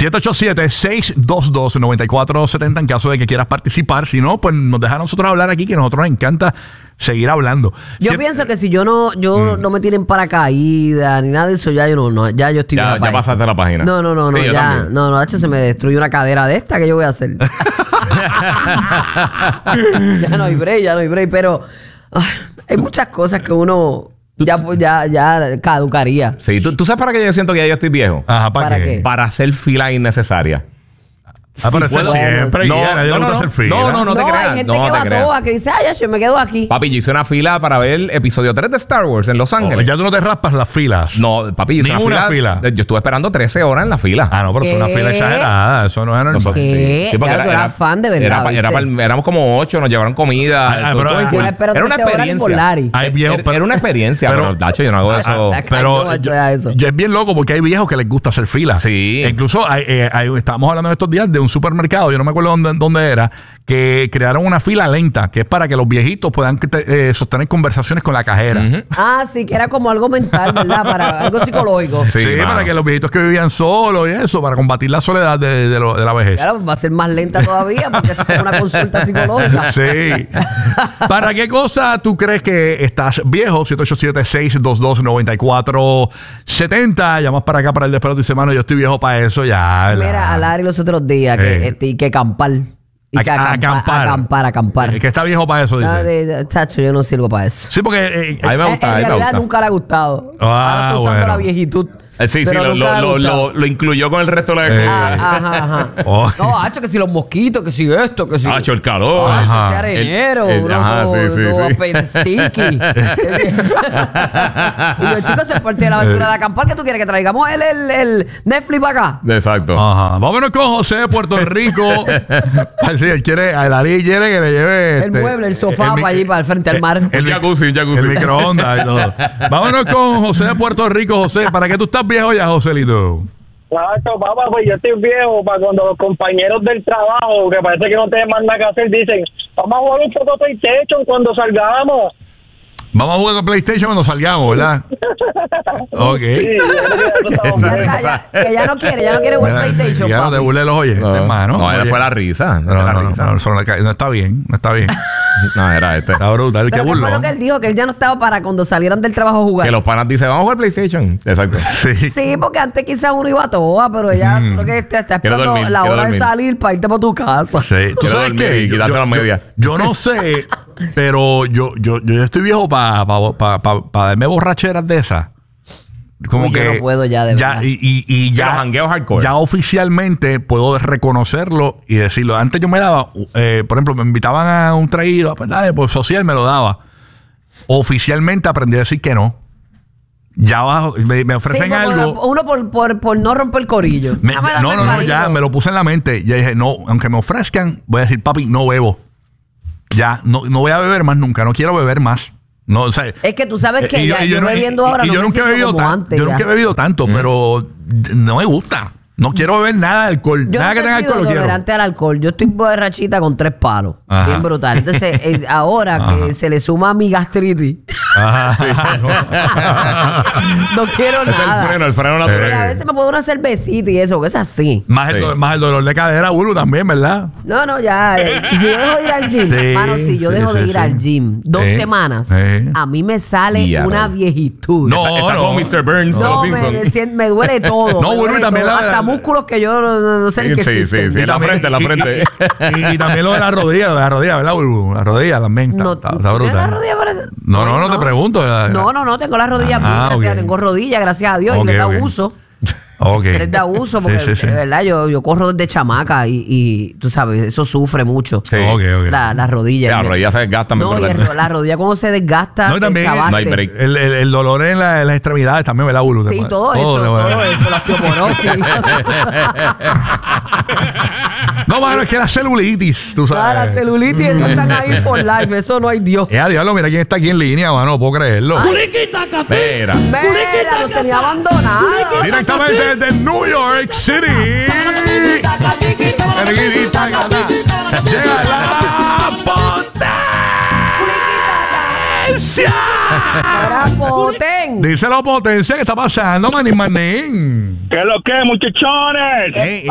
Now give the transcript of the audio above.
787-622-9470 en caso de que quieras participar. Si no, pues nos deja a nosotros hablar aquí, que a nosotros nos encanta seguir hablando. Yo pienso que si yo no me tienen paracaídas ni nada de eso, ya yo ya yo estoy ya pasaste la página. No, Sí, ya, hecho, se me destruye una cadera de esta que yo voy a hacer. ya no hay break, pero hay muchas cosas que uno ya caducaría. Sí, ¿tú sabes para qué yo siento que ya yo estoy viejo? Ajá, ¿para qué? Para hacer fila innecesaria. Pero eso siempre. No te creas. Hay gente que va toda, que dice, yo me quedo aquí. Papi, yo hice una fila para ver el episodio 3 de Star Wars en Los Ángeles. Ya tú no te raspas las filas. No, papi, yo hice una fila. Yo estuve esperando 13 horas en la fila. Ah, no, pero es una fila exagerada. Eso no es normal. ¿Qué? Sí, porque tú eras fan de verdad. Éramos como 8, nos llevaron comida. Era una experiencia. Era una experiencia, pero Dacho, yo no hago eso. Pero yo es bien loco porque hay viejos que les gusta hacer fila. Sí. Incluso estábamos hablando en estos días de un supermercado. Yo no me acuerdo dónde era, que crearon una fila lenta, que es para que los viejitos puedan sostener conversaciones con la cajera. Sí, que era como algo mental, ¿verdad? Para algo psicológico. Sí, para que los viejitos que vivían solos y eso, para combatir la soledad de la vejez. Claro, va a ser más lenta todavía porque eso es como una consulta psicológica. Sí. ¿Para qué cosa tú crees que estás viejo? 787-622-9470. Llamas para acá para el despelote y dice, mano, yo estoy viejo para eso ya. ¿Verdad? Mira, a Larry los otros días que acampar. Y acampar. Que está viejo para eso, dice. Chacho, yo no sirvo para eso. Sí, porque a mí me gusta. En realidad nunca le ha gustado. Ahora estoy usando la viejitud. Sí, lo incluyó con el resto de la Ajá. No, hacho, que si los mosquitos, que si esto, que si... Hacho, el calor. Ese arenero. Sticky. Y yo, chicos, es parte de la aventura de acampar. ¿Qué tú quieres? ¿Que traigamos el Netflix para acá? Exacto. Ajá. Vámonos con José de Puerto Rico. Sí, el Ari quiere que le lleve... El mueble, el sofá para allí, para el frente al mar. El jacuzzi. El microondas y todo. Vámonos con José de Puerto Rico. José, ¿para qué tú estás viejo ya, Joselito? Claro, papá, pues yo estoy viejo para cuando los compañeros del trabajo, que parece que no tienen más nada que hacer, dicen, vamos a jugar un poco PlayStation cuando salgamos. Vamos a jugar con PlayStation cuando salgamos, ¿verdad? Ok. Sí, que ya no quiere jugar PlayStation. Ya no te burles los oyentes, hermano. No, fue la risa. No está bien. No, era este. Está brutal. Pero ¿qué fue lo que él dijo? Que él ya no estaba para cuando salieran del trabajo a jugar. Que los panas dicen, vamos a jugar PlayStation. Exacto. Sí, porque antes quizás uno iba a toda, pero ya creo que te está esperando la hora de salir para irte por tu casa. Sí. ¿Tú sabes qué? Yo no sé, pero yo estoy viejo para darme borracheras de esas. Como que yo no puedo ya, de verdad. Y ya los jangueos hardcore. Ya oficialmente puedo reconocerlo y decirlo. Antes yo me daba, por ejemplo, me invitaban a un traído, pues dale, pues social me lo daba. Oficialmente aprendí a decir que no. Ya abajo me ofrecen algo. Uno por no romper el corillo. Ya me lo puse en la mente. Ya dije, no, aunque me ofrezcan, voy a decir, papi, no bebo. Ya, no voy a beber más nunca, no quiero beber más. No, o sea, es que tú sabes que yo bebiendo ahora no me siento como antes. Yo nunca he bebido tanto, pero no me gusta. No quiero beber nada de alcohol. Nada que tenga alcohol lo quiero. Tolerante al alcohol. Yo estoy borrachita con 3 palos. Ajá. Bien brutal. Entonces, ahora que se le suma mi gastritis. Ajá. Sí. No quiero nada. El freno natural. A veces me puedo una cervecita y eso, que es así. Más el dolor de cadera, Bulu, también, ¿verdad? No, ya. Si yo dejo de ir al gym, si yo dejo de ir al gym 2 semanas, a mí me sale una viejitud. Está como Mr. Burns de los Simpsons. Me duele todo. No, Bulu, también hasta músculos que yo no sé ni qué existen. Sí, la frente. Y también lo de la rodilla, ¿verdad, Bulu? La rodilla también está brutal. ¿La rodilla parece? No te pregunto. No, tengo las rodillas bien, gracias. Tengo rodillas, gracias a Dios, y les da uso. Les da uso porque, de verdad, yo corro desde chamaca y tú sabes, eso sufre mucho. Sí. Las rodillas. Las rodillas se desgastan. La rodilla cuando se desgasta, no, también no hay break. El dolor en las extremidades también, ¿verdad, Bulu? Sí, todo eso, la osteoporosis. No, mano, es que la celulitis, tú sabes. La celulitis, eso están ahí for life, eso no hay Dios. Diablo, mira quién está aquí en línea, mano, no puedo creerlo. Mira, los tenía abandonados. Directamente desde New York City. Llega la potencia. Díselo, potencia, ¿qué está pasando, manín? ¿Qué es lo que, muchachones?